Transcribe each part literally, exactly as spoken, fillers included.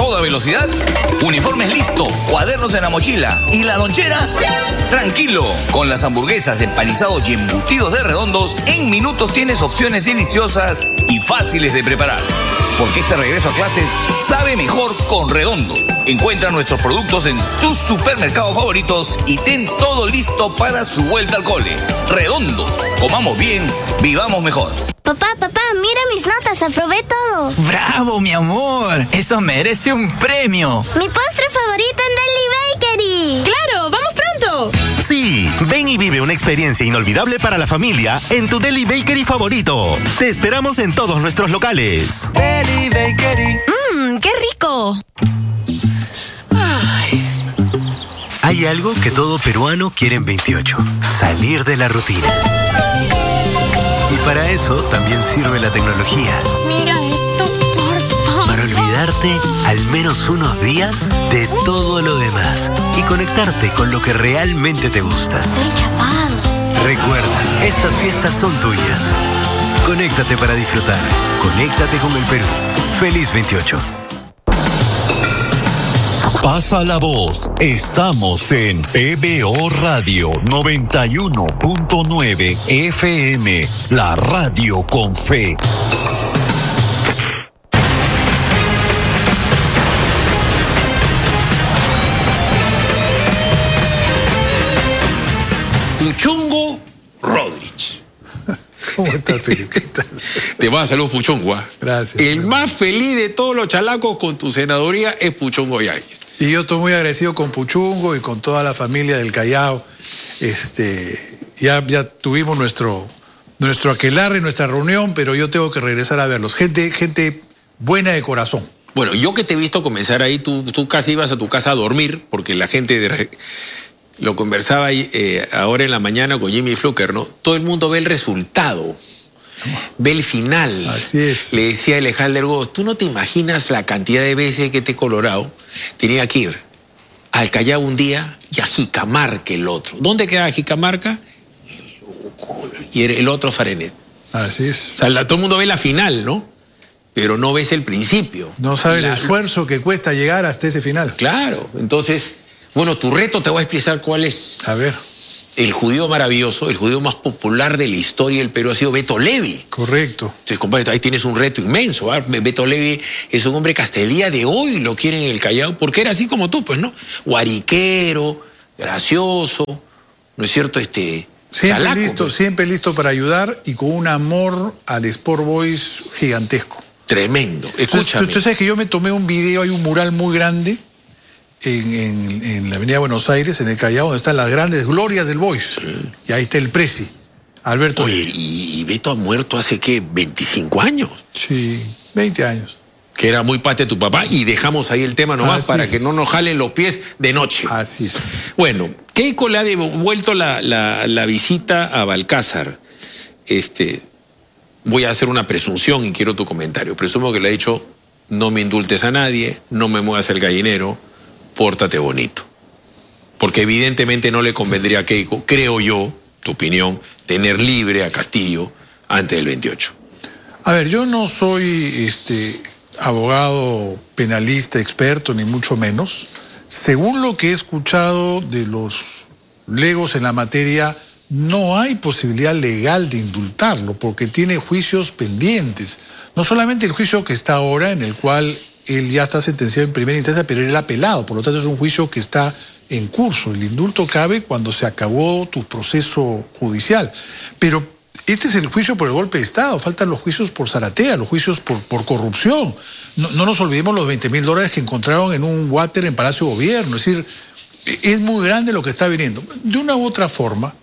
toda velocidad? Uniformes listo, cuadernos en la mochila y la lonchera. Tranquilo, con las hamburguesas, empanizados y embutidos de Redondos, en minutos tienes opciones deliciosas y fáciles de preparar. Porque este regreso a clases sabe mejor con Redondos. Encuentra nuestros productos en tus supermercados favoritos y ten todo listo para su vuelta al cole. Redondos, comamos bien, vivamos mejor. Papá, papá, mira mis notas, aprobé todo. ¡Bravo, mi amor! Eso merece un premio. Mi postre favorito en Deli Bakery. ¡Claro! ¡Vamos pronto! Sí, ven y vive una experiencia inolvidable para la familia en tu Deli Bakery favorito. Te esperamos en todos nuestros locales. Deli Bakery. ¡Mmm, qué rico! Ay. Hay algo que todo peruano quiere en veintiocho. Salir de la rutina. Y para eso también sirve la tecnología. Mira esto, por favor. Para olvidarte al menos unos días de todo lo demás y conectarte con lo que realmente te gusta. Estoy chapado. Recuerda, estas fiestas son tuyas. Conéctate para disfrutar. Conéctate con el Perú. Feliz veintiocho. Pasa la voz. Estamos en P B O Radio noventa y uno punto nueve F M, la radio con fe. Puchungo Rodríguez. ¿Cómo estás, Felipe? Te va a salud, Puchungo. ¿eh? Gracias. El más feliz de todos los chalacos con tu senaduría es Puchungo Yáñez. Y yo estoy muy agradecido con Puchungo y con toda la familia del Callao. Este, ya, ya tuvimos nuestro, nuestro aquelarre, nuestra reunión, pero yo tengo que regresar a verlos. Gente, gente buena de corazón. Bueno, yo que te he visto comenzar ahí, tú, tú casi ibas a tu casa a dormir, porque la gente... De... Lo conversaba ahí, eh, ahora en la mañana con Jimmy Flucker, ¿no? Todo el mundo ve el resultado, ve el final. Así es. Le decía Alejandro Gómez, tú no te imaginas la cantidad de veces que este Colorado tenía que ir al Callao un día y a Jicamarca el otro. ¿Dónde queda Jicamarca? Y el otro Farenet. Así es. O sea, la, todo el mundo ve la final, ¿no? Pero no ves el principio. No sabe la, el esfuerzo que cuesta llegar hasta ese final. Claro, entonces... Bueno, tu reto te voy a explicar cuál es. A ver. El judío maravilloso, el judío más popular de la historia del Perú ha sido Beto Levi. Correcto. Entonces, compadre, ahí tienes un reto inmenso. ¿eh? Beto Levi es un hombre que hasta el día de hoy lo quieren en el Callao, porque era así como tú, pues, ¿no? Guariquero, gracioso, ¿no es cierto? Este, siempre chalaco, listo, pues. siempre listo para ayudar y con un amor al Sport Boys gigantesco. Tremendo. Escúchame. Tú, tú sabes que yo me tomé un video, hay un mural muy grande En, en, en la avenida Buenos Aires, en el Callao, donde están las grandes glorias del Boys. Sí. Y ahí está el Prezi, Alberto. Oye, y, y Beto ha muerto hace, ¿qué? veinticinco años. Sí, veinte años. Que era muy parte de tu papá, y dejamos ahí el tema nomás. Así para es. Que no nos jalen los pies de noche. Así es. Bueno, Keiko le ha devuelto la, la, la visita a Balcázar. Este, voy a hacer una presunción y quiero tu comentario. Presumo que le ha dicho, no me indultes a nadie, no me muevas el gallinero, pórtate bonito. Porque evidentemente no le convendría a Keiko, creo yo, tu opinión, tener libre a Castillo antes del veintiocho. A ver, yo no soy este, abogado penalista experto, ni mucho menos. Según lo que he escuchado de los legos en la materia, no hay posibilidad legal de indultarlo, porque tiene juicios pendientes. No solamente el juicio que está ahora, en el cual él ya está sentenciado en primera instancia, pero él apelado, por lo tanto es un juicio que está en curso. El indulto cabe cuando se acabó tu proceso judicial. Pero este es el juicio por el golpe de Estado, faltan los juicios por Zaratea, los juicios por, por corrupción. No, no nos olvidemos los veinte mil dólares que encontraron en un water en Palacio de Gobierno. Es decir, es muy grande lo que está viniendo. De una u otra forma,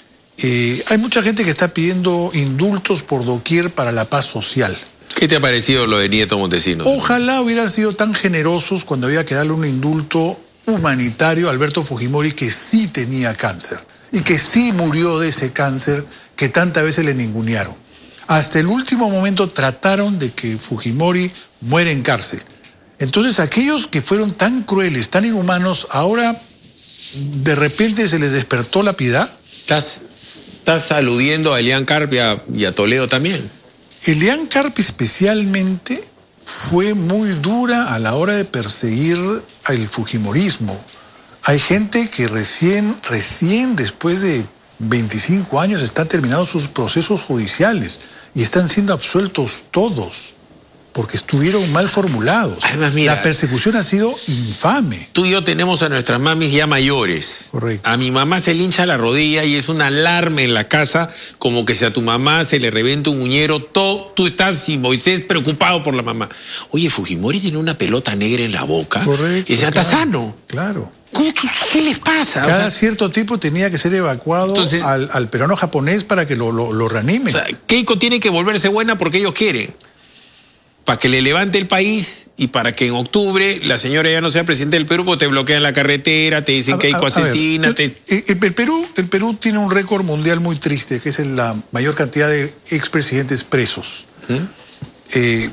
eh, hay mucha gente que está pidiendo indultos por doquier para la paz social. ¿Qué te ha parecido lo de Nieto Montesinos? Ojalá hubieran sido tan generosos cuando había que darle un indulto humanitario a Alberto Fujimori, que sí tenía cáncer y que sí murió de ese cáncer que tantas veces le ningunearon. Hasta el último momento trataron de que Fujimori muera en cárcel. Entonces aquellos que fueron tan crueles, tan inhumanos, ahora de repente se les despertó la piedad. ¿Estás, estás aludiendo a Elian Carpia y a Toledo también? Elian Carpia especialmente fue muy dura a la hora de perseguir al fujimorismo. Hay gente que recién, recién después de veinticinco años están terminando sus procesos judiciales y están siendo absueltos todos porque estuvieron mal formulados. Además, mira, la persecución ha sido infame. Tú y yo tenemos a nuestras mamis ya mayores. Correcto. A mi mamá se le hincha la rodilla y es una alarma en la casa, como que si a tu mamá se le reventa un uñero, todo, tú estás, y Moisés, preocupado por la mamá. Oye, Fujimori tiene una pelota negra en la boca. Correcto. Y ya está sano. Claro. ¿Cómo, qué, ¿Qué les pasa? Cada o sea, cierto tiempo tenía que ser evacuado entonces, al, al peruano japonés para que lo, lo, lo reanime. O sea, Keiko tiene que volverse buena porque ellos quieren. Para que le levante el país y para que en octubre la señora ya no sea presidente del Perú, porque te bloquean la carretera, te dicen A- Keiko a- a ver, asesina. el, te... el- el Perú, el Perú tiene un récord mundial muy triste, que es la mayor cantidad de expresidentes presos. ¿Mm? Eh,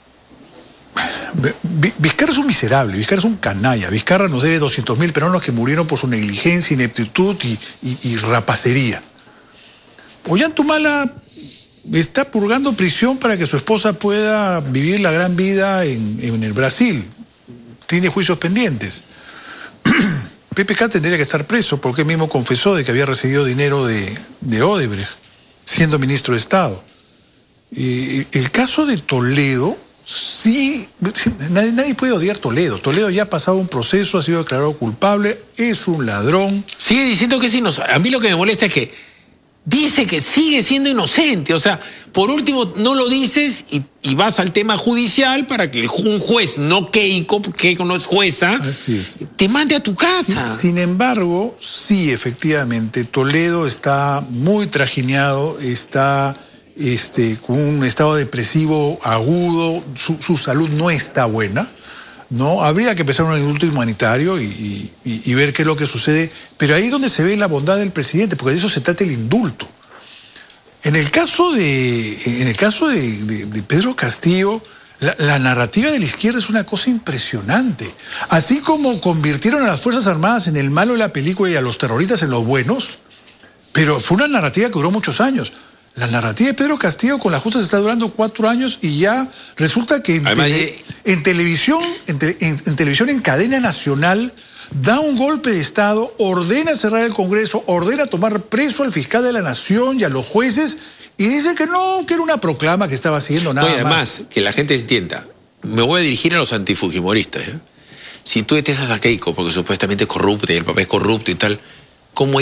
Vi- Vizcarra es un miserable, Vizcarra es un canalla. Vizcarra nos debe doscientos mil peruanos que murieron por su negligencia, ineptitud y, y, y rapacería. Ollantumala está purgando prisión para que su esposa pueda vivir la gran vida en, en el Brasil. Tiene juicios pendientes. P P K tendría que estar preso porque él mismo confesó de que había recibido dinero de, de Odebrecht, siendo ministro de Estado. Y el caso de Toledo, sí, nadie, nadie puede odiar Toledo. Toledo ya ha pasado un proceso, ha sido declarado culpable, es un ladrón. Sigue diciendo que es inocente. A mí lo que me molesta es que dice que sigue siendo inocente. O sea, por último, no lo dices y, y vas al tema judicial para que el, un juez, no Keiko, porque Keiko no es jueza, Así es. te mande a tu casa. Sin embargo, sí, efectivamente, Toledo está muy trajineado, está este, con un estado depresivo agudo, su, su salud no está buena, ¿no? Habría que empezar un indulto humanitario y, y, y ver qué es lo que sucede, pero ahí es donde se ve la bondad del presidente, porque de eso se trata el indulto. En el caso de, en el caso de, de, de Pedro Castillo, la, la narrativa de la izquierda es una cosa impresionante. Así como convirtieron a las Fuerzas Armadas en el malo de la película y a los terroristas en los buenos, pero fue una narrativa que duró muchos años. La narrativa de Pedro Castillo con la justa se está durando cuatro años y ya resulta que en, Además, tele, en televisión, en, te, en, en televisión en cadena nacional, da un golpe de Estado, ordena cerrar el Congreso, ordena tomar preso al fiscal de la Nación y a los jueces y dice que no, que era una proclama que estaba haciendo nada No, y además, más. que la gente entienda, me voy a dirigir a los antifujimoristas. ¿eh? Si tú detestas a Keiko porque supuestamente es corrupta y el papá es corrupto y tal, ¿cómo